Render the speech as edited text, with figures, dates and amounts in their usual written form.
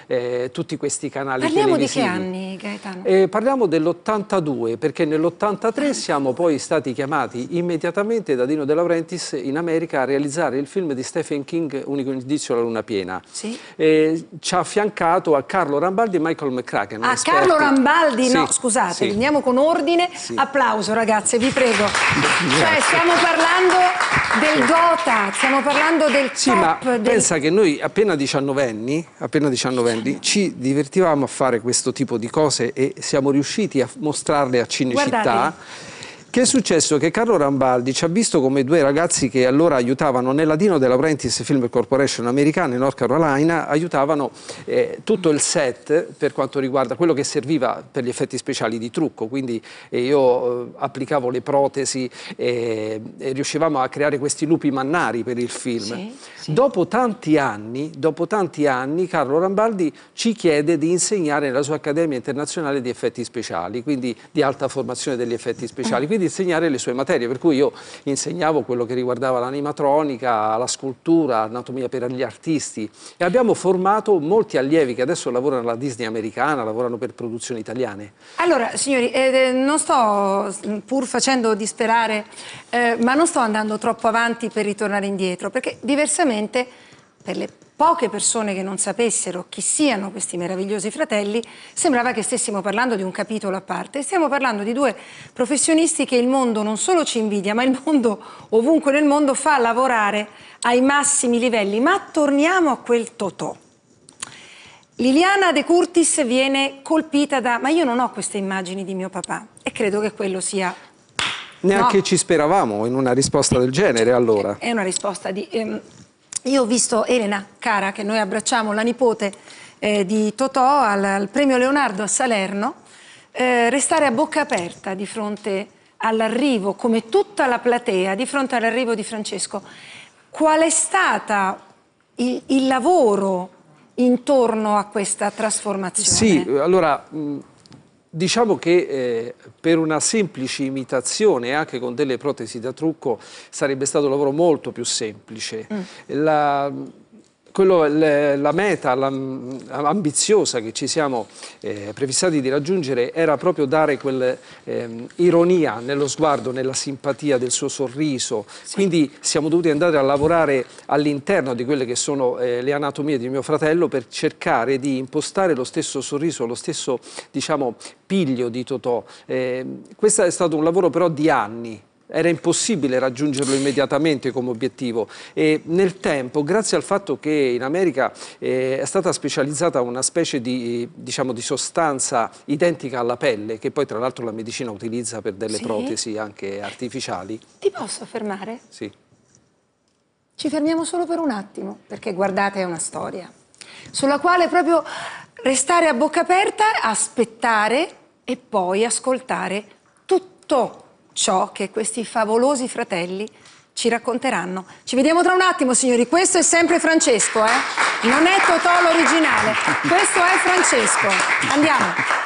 tutti questi canali televisivi. Parliamo di che anni, Gaetano? Parliamo dell'82, perché nell'83 siamo poi stati chiamati immediatamente da Dino De Laurentiis in America a realizzare il film di Stephen King, Unico indizio alla luna piena. Sì. Ci ha affiancato a Carlo Rambaldi e Michael McCracken. Ah, Carlo Rambaldi, sì, no, scusate, sì. Andiamo con ordine. Sì. Applauso, ragazze, vi prego. Cioè, stiamo parlando del Gotha, stiamo parlando del Sì, top. ma pensa che noi appena diciannovenni ci divertivamo a fare questo tipo di cose e siamo riusciti a mostrarle a Cinecittà. Guardate. Che è successo? Che Carlo Rambaldi ci ha visto come due ragazzi che allora aiutavano nella Dino De Laurentiis Film Corporation americana in North Carolina, aiutavano tutto il set per quanto riguarda quello che serviva per gli effetti speciali di trucco, quindi io applicavo le protesi e riuscivamo a creare questi lupi mannari per il film. Sì, sì. Dopo tanti anni, Carlo Rambaldi ci chiede di insegnare nella sua Accademia Internazionale di Effetti Speciali, quindi di alta formazione degli effetti speciali, quindi insegnare le sue materie, per cui io insegnavo quello che riguardava l'animatronica, la scultura, l'anatomia per gli artisti e abbiamo formato molti allievi che adesso lavorano alla Disney americana, lavorano per produzioni italiane. Allora, signori, non sto pur facendo disperare, ma non sto andando troppo avanti per ritornare indietro, perché diversamente, per le poche persone che non sapessero chi siano questi meravigliosi fratelli, sembrava che stessimo parlando di un capitolo a parte. Stiamo parlando di due professionisti che il mondo non solo ci invidia, ma il mondo, ovunque nel mondo, fa lavorare ai massimi livelli. Ma torniamo a quel Totò. Liliana De Curtis viene colpita da... Ma io non ho queste immagini di mio papà e credo che quello sia... Neanche no. ci speravamo in una risposta del genere, allora. È una risposta di... Io ho visto Elena Cara, che noi abbracciamo, la nipote di Totò, al premio Leonardo a Salerno, restare a bocca aperta di fronte all'arrivo, come tutta la platea, di fronte all'arrivo di Francesco. Qual è stato il lavoro intorno a questa trasformazione? Sì, allora... Diciamo che per una semplice imitazione, anche con delle protesi da trucco, sarebbe stato un lavoro molto più semplice. La meta ambiziosa che ci siamo prefissati di raggiungere era proprio dare quell'ironia nello sguardo, nella simpatia del suo sorriso. Sì. Quindi siamo dovuti andare a lavorare all'interno di quelle che sono le anatomie di mio fratello per cercare di impostare lo stesso sorriso, lo stesso, diciamo, piglio di Totò. Questo è stato un lavoro però di anni. Era impossibile raggiungerlo immediatamente come obiettivo e nel tempo, grazie al fatto che in America è stata specializzata una specie di, diciamo, di sostanza identica alla pelle, che poi tra l'altro la medicina utilizza per delle protesi anche artificiali. Ti posso fermare? Sì. Ci fermiamo solo per un attimo, perché guardate, è una storia sulla quale proprio restare a bocca aperta, aspettare e poi ascoltare tutto ciò che questi favolosi fratelli ci racconteranno. Ci vediamo tra un attimo, signori. Questo è sempre Francesco, non è Totò l'originale. Questo è Francesco. Andiamo.